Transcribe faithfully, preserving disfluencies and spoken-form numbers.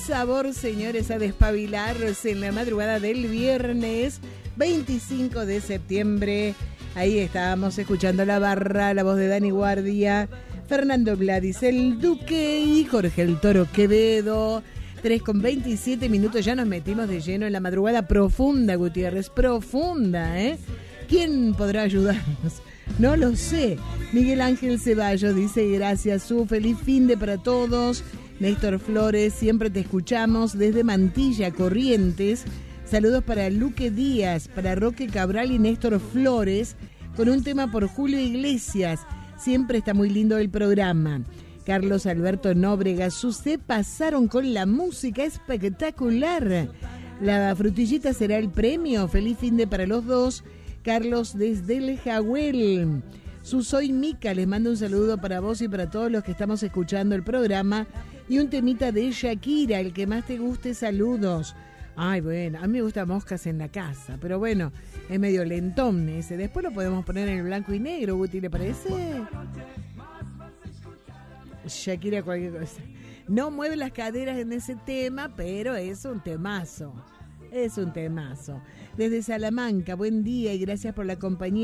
sabor, señores, a despabilarse en la madrugada del viernes veinticinco de septiembre. Ahí estábamos escuchando La Barra, la voz de Dani Guardia, Fernando Gladys, el Duque y Jorge el Toro Quevedo. tres con veintisiete minutos, ya nos metimos de lleno en la madrugada profunda, Gutiérrez, profunda, ¿eh? ¿Quién podrá ayudarnos? No lo sé. Miguel Ángel Ceballos dice, gracias, su feliz fin de para todos. Néstor Flores, siempre te escuchamos desde Mantilla, Corrientes. Saludos para Luque Díaz, para Roque Cabral y Néstor Flores, con un tema por Julio Iglesias. Siempre está muy lindo el programa. Carlos Alberto Nóbrega, se pasaron con la música espectacular. La frutillita será el premio. Feliz fin de para los dos. Carlos desde el Jagüel. Susoy Mica, les mando un saludo para vos y para todos los que estamos escuchando el programa. Y un temita de Shakira, el que más te guste, saludos. Ay, bueno, a mí me gustan Moscas en la Casa, pero bueno, es medio lentón ese. Después lo podemos poner en el blanco y negro, Guti, ¿le parece? Shakira cualquier cosa. No mueve las caderas en ese tema, pero es un temazo. Es un temazo. Desde Salamanca, buen día y gracias por la compañía.